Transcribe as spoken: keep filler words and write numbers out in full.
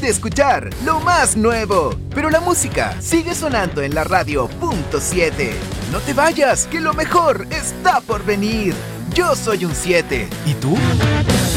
de escuchar lo más nuevo. Pero la música sigue sonando en la radio punto siete. No te vayas, que lo mejor está por venir. Yo soy un siete. ¿Y tú?